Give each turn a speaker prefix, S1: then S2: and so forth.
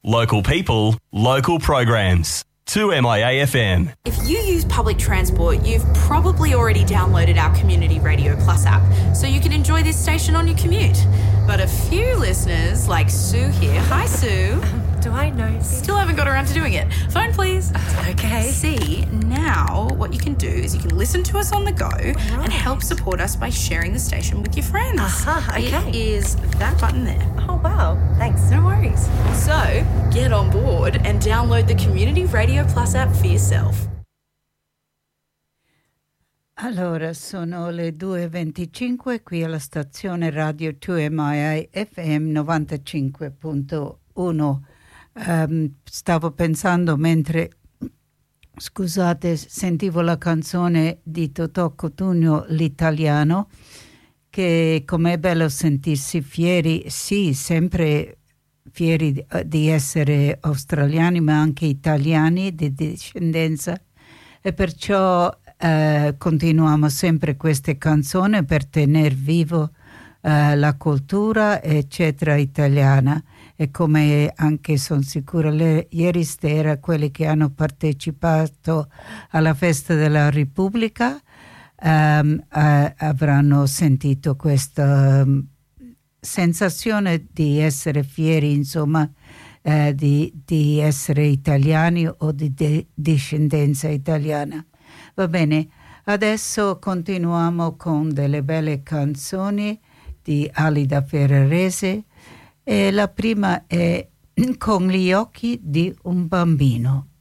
S1: Local people, local programs. 2MIA FM.
S2: If you use public transport, you've probably already downloaded our Community Radio Plus app, so you can enjoy this station on your commute. But a few listeners, like Sue here, hi Sue.
S3: Do I know?
S2: Still haven't got around to doing it. Phone please.
S3: Okay.
S2: See, now what you can do is you can listen to us on the go and help support us by sharing the station with your friends.
S3: Okay.
S2: It is that button there.
S3: Oh, wow. Thanks.
S2: No worries. So, get on board and download the Community Radio Plus app for yourself.
S4: Allora, sono le 2:25 qui alla stazione radio 2MIA FM 95.1. Stavo pensando mentre, scusate, sentivo la canzone di Totò Cutugno, l'italiano, che com'è bello sentirsi fieri, sì, sempre fieri di essere australiani, ma anche italiani di discendenza, e perciò continuiamo sempre queste canzoni per tenere vivo la cultura eccetera italiana. E come anche sono sicura ieri sera quelli che hanno partecipato alla festa della Repubblica avranno sentito questa sensazione di essere fieri, insomma, di essere italiani o di discendenza italiana. Va bene, adesso continuiamo con delle belle canzoni di Alida Ferrarese e la prima è Con gli occhi di un bambino.